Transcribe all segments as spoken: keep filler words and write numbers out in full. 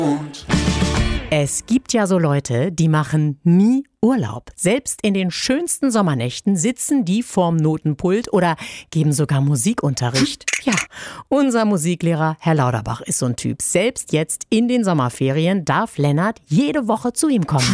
Es gibt ja so Leute, die machen nie Urlaub. Selbst in den schönsten Sommernächten sitzen die vorm Notenpult oder geben sogar Musikunterricht. Ja, unser Musiklehrer Herr Lauterbach ist so ein Typ. Selbst jetzt in den Sommerferien darf Lennart jede Woche zu ihm kommen.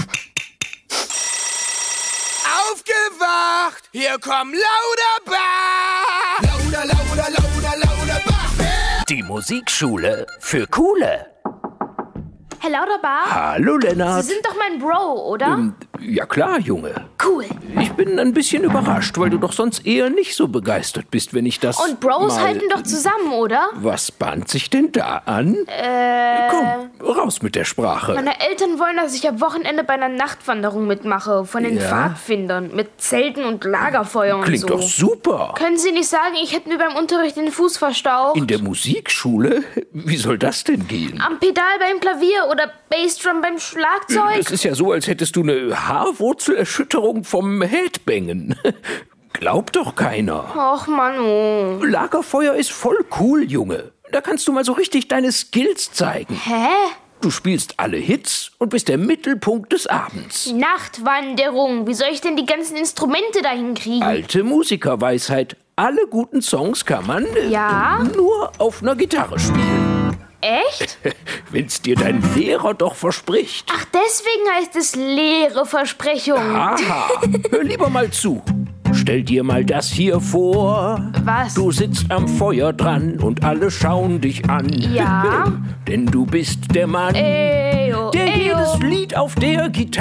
Aufgewacht! Hier kommt Lauterbach! Lauter, lauter, lauter, Lauterbach! Die Musikschule für Coole. Herr Lauterbach? Hallo, Lennart. Sie sind doch mein Bro, oder? Ähm, ja klar, Junge. Cool. Ich bin ein bisschen überrascht, weil du doch sonst eher nicht so begeistert bist, wenn ich das Und Bros mal... halten doch zusammen, oder? Was bahnt sich denn da an? Äh... Komm, raus mit der Sprache. Meine Eltern wollen, dass ich am Wochenende bei einer Nachtwanderung mitmache. Von den Ja? Pfadfindern. Mit Zelten und Lagerfeuer und Klingt so. doch super. Können Sie nicht sagen, ich hätte mir beim Unterricht den Fuß verstaucht? In der Musikschule? Wie soll das denn gehen? Am Pedal beim Klavier oder Bassdrum beim Schlagzeug? Das ist ja so, als hättest du eine Haarwurzelerschütterung vom Headbangen. Glaubt doch keiner. Och, Mann, oh. Lagerfeuer ist voll cool, Junge. Da kannst du mal so richtig deine Skills zeigen. Hä? Du spielst alle Hits und bist der Mittelpunkt des Abends. Nachtwanderung. Wie soll ich denn die ganzen Instrumente dahin kriegen? Alte Musikerweisheit. Alle guten Songs kann man äh, Ja? nur auf einer Gitarre spielen. Echt? Wenn's dir dein Lehrer doch verspricht. Ach, deswegen heißt es leere Versprechung. Aha, hör lieber mal zu. Stell dir mal das hier vor. Was? Du sitzt am Feuer dran und alle schauen dich an. Ja? Denn du bist der Mann, Eyo, der eyo. jedes Lied auf der Gitarre